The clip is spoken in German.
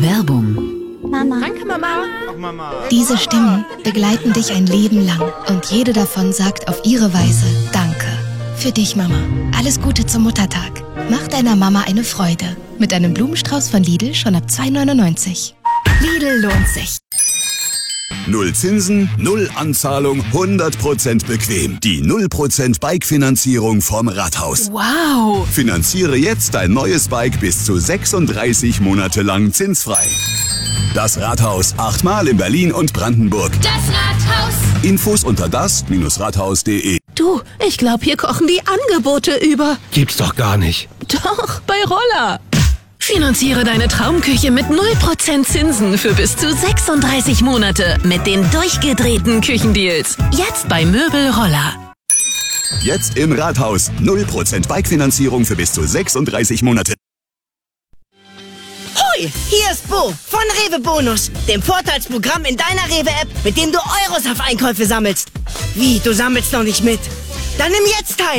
Werbung. Mama. Danke, Mama. Ach, Mama. Diese Stimmen begleiten dich ein Leben lang und jede davon sagt auf ihre Weise Danke. Für dich, Mama. Alles Gute zum Muttertag. Mach deiner Mama eine Freude. Mit einem Blumenstrauß von Lidl schon ab 2,99 €. Lidl lohnt sich. Null Zinsen, null Anzahlung, 100% bequem. Die 0% Bike-Finanzierung vom Rathaus. Wow! Finanziere jetzt dein neues Bike bis zu 36 Monate lang zinsfrei. Das Rathaus, 8-mal in Berlin und Brandenburg. Das Rathaus. Infos unter das-rathaus.de. Du, ich glaube, hier kochen die Angebote über. Gibt's doch gar nicht. Doch, bei Roller. Finanziere deine Traumküche mit 0% Zinsen für bis zu 36 Monate mit den durchgedrehten Küchendeals. Jetzt bei Möbel Roller. Jetzt im Rathaus. 0% Bike-Finanzierung für bis zu 36 Monate. Hoi, hier ist Bo von Rewe Bonus, dem Vorteilsprogramm in deiner Rewe-App, mit dem du Euros auf Einkäufe sammelst. Wie, du sammelst noch nicht mit? Dann nimm jetzt teil!